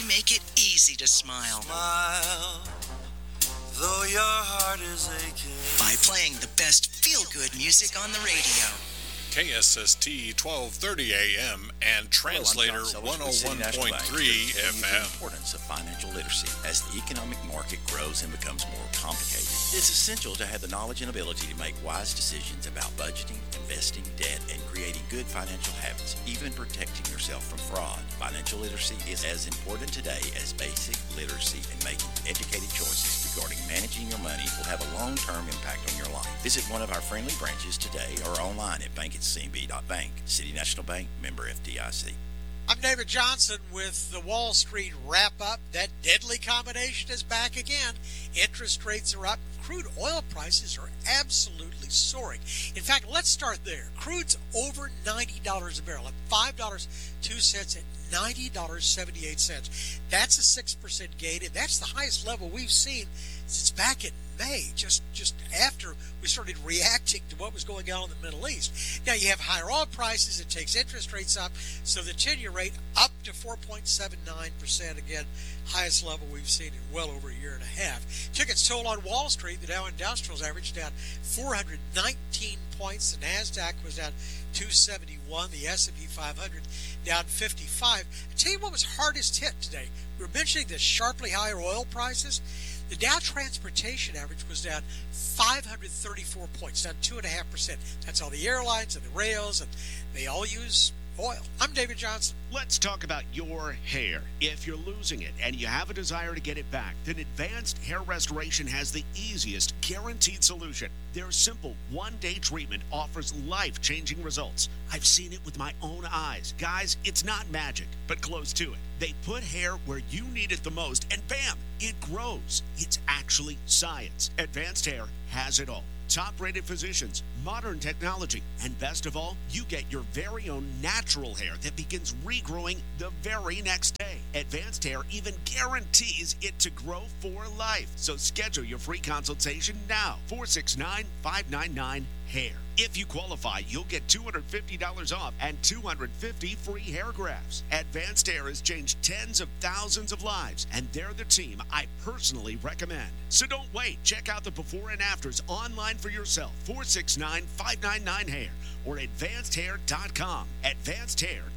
make it easy to smile. Smile, though your heart is aching. By playing the best feel-good music on the radio. KSST 1230 AM and Translator 101.3 FM. The importance of financial literacy as the economic market grows and becomes more complicated. It's essential to have the knowledge and ability to make wise decisions about budgeting, investing, debt, and creating good financial habits, even protecting yourself from fraud. Financial literacy is as important today as basic literacy, and making educated choices regarding managing your money will have a long-term impact on your life. Visit one of our friendly branches today or online at bankatcb.bank. City National Bank, member FDIC. I'm David Johnson with the Wall Street Wrap-Up. That deadly combination is back again. Interest rates are up. Crude oil prices are absolutely soaring. In fact, let's start there. Crude's over $90 a barrel at $5.02 at $90.78. That's a 6% gain, and that's the highest level we've seen since back in May, just after we started reacting to what was going on in the Middle East. Now you have higher oil prices, it takes interest rates up, so the 10-year rate up to 4.79%, again, highest level we've seen in well over a year and a half. Took its toll on Wall Street. The Dow Industrials averaged down 419 points. The NASDAQ was down 271. The S&P 500 down 55. I tell you what was hardest hit today. We were mentioning the sharply higher oil prices. The Dow Transportation average was down 534 points, down 2.5%. That's all the airlines and the rails, and they all use oil. I'm David Johnson. Let's talk about your hair. If you're losing it and you have a desire to get it back, then Advanced Hair Restoration has the easiest, guaranteed solution. Their simple one-day treatment offers life-changing results. I've seen it with my own eyes. Guys, it's not magic, but close to it. They put hair where you need it the most, and bam, it grows. It's actually science. Advanced Hair has it all. Top-rated physicians, modern technology, and best of all, you get your very own natural hair that begins regrowing the very next day. Advanced Hair even guarantees it to grow for life. So schedule your free consultation now. 469-599-HAIR. If you qualify, you'll get $250 off and 250 free hair grafts. Advanced Hair has changed tens of thousands of lives, and they're the team I personally recommend. So don't wait. Check out the before and afters online for yourself. 469-599-HAIR or advancedhair.com. Advanced Hair